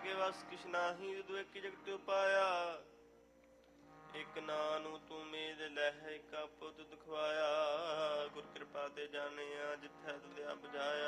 ਕੇ ਵਸ ਕਿਛ ਨਾਹੀ, ਦੁ ਇੱਕ ਜਗਤ ਉਪਾਇਆ। ਇੱਕ ਨਾਨੂ ਤੂੰ ਮੇਦ ਲਹਿ, ਇੱਕ ਆਪੁਤ ਦੁਖਵਾਇਆ। ਗੁਰ ਕਿਰਪਾ ਤੇ ਜਾਣਿਆ, ਜਿੱਥੈ ਤੁਧਿਆ ਬੁਝਾਇਆ।